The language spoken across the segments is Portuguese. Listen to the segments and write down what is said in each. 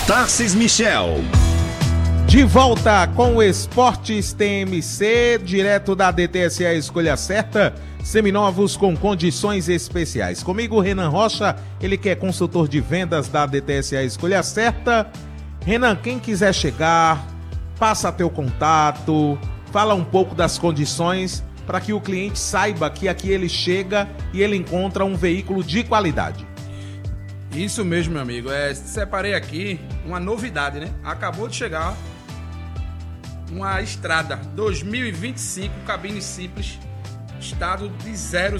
Tarcísio Michel. De volta com o Esportes TMC, direto da DTSA Escolha Certa, seminovos com condições especiais. Comigo, Renan Rocha, ele que é consultor de vendas da DTSA Escolha Certa. Renan, quem quiser chegar, passa teu contato, fala um pouco das condições para que o cliente saiba que aqui ele chega e ele encontra um veículo de qualidade. Isso mesmo, meu amigo. Separei aqui uma novidade, né? Acabou de chegar uma Estrada 2025, cabine simples, estado de 000,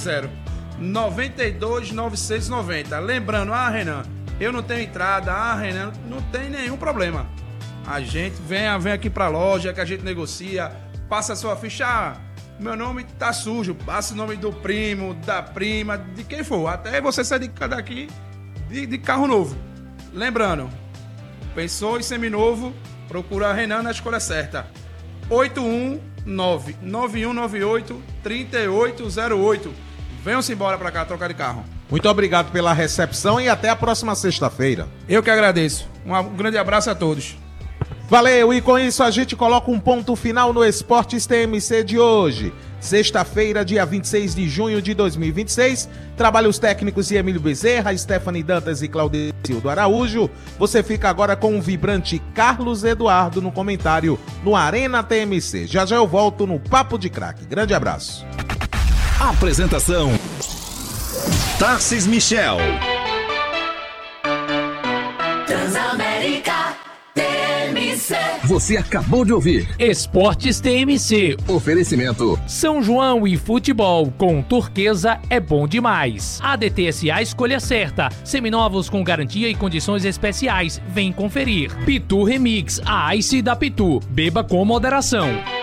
92.990. Lembrando, Renan, eu não tenho entrada, Renan, não tem nenhum problema. A gente vem aqui pra loja que a gente negocia, passa a sua ficha, meu nome tá sujo, passa o nome do primo, da prima, de quem for, até você sair daqui de carro novo. Lembrando, pensou em seminovo, procura a Renan na escolha certa. 819-9198-3808. Venham-se embora pra cá trocar de carro. Muito obrigado pela recepção e até a próxima sexta-feira. Eu que agradeço. Um grande abraço a todos. Valeu, e com isso a gente coloca um ponto final no Esportes TMC de hoje. Sexta-feira, dia 26 de junho de 2026. Trabalhos técnicos de Emílio Bezerra, Stephanie Dantas e Claudecildo Araújo. Você fica agora com o vibrante Carlos Eduardo no comentário no Arena TMC. Já eu volto no Papo de Craque. Grande abraço. Apresentação: Tarcísio Michel. Transamérica TMC. Você acabou de ouvir Esportes TMC. Oferecimento São João e futebol com Turquesa é bom demais. A DTSA Escolha Certa. Seminovos com garantia e condições especiais. Vem conferir. Pitu Remix, a Ice da Pitu. Beba com moderação.